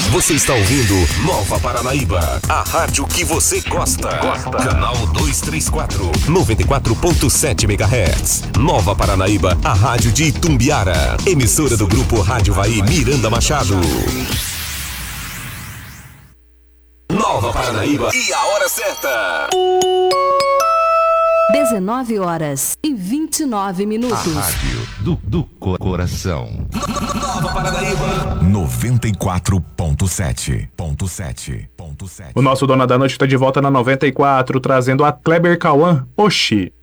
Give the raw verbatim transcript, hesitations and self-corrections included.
Você está ouvindo Nova Paranaíba, a rádio que você gosta. Gosta. Canal duzentos e trinta e quatro, noventa e quatro ponto sete megahertz. Nova Paranaíba, a rádio de Itumbiara. Emissora do Grupo Rádio Vai Miranda Machado. Nova Paranaíba e a hora certa. dezenove horas e vinte e nove minutos. A rádio do, do coração. Nova Paranaíba. noventa e quatro ponto sete. O nosso Dona da Noite está de volta na noventa e quatro, trazendo a Kleber Cauã, Oxi.